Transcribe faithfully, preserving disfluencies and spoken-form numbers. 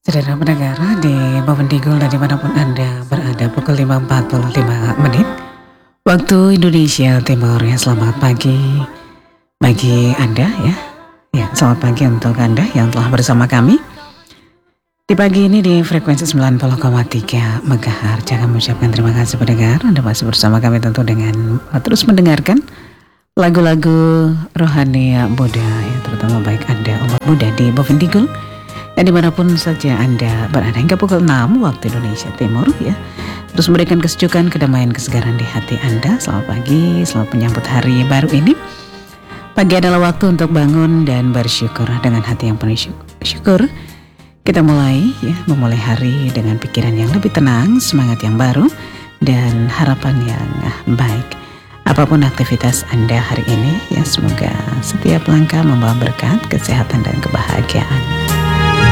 Saudara pendengar di Bawendigul dan dimanapun Anda berada pukul lima empat puluh lima menit waktu Indonesia Timur ya. Selamat pagi bagi Anda ya. Ya, selamat pagi untuk Anda yang telah bersama kami di pagi ini di frekuensi sembilan puluh koma tiga megahertz. Jangan mengucapkan terima kasih pendengar, Anda masih bersama kami tentu dengan terus mendengarkan lagu-lagu rohani Buddha ya, terutama baik Anda umat Buddha di Bawendigul dan dimanapun saja Anda berada hingga pukul enam waktu Indonesia Timur ya. Terus memberikan kesejukan, kedamaian, kesegaran di hati Anda. Selamat pagi, selamat menyambut hari baru ini. Pagi adalah waktu untuk bangun dan bersyukur dengan hati yang penuh syukur. Kita mulai ya, memulai hari dengan pikiran yang lebih tenang, semangat yang baru, dan harapan yang baik. Apapun aktivitas Anda hari ini ya, semoga setiap langkah membawa berkat, kesehatan, dan kebahagiaan.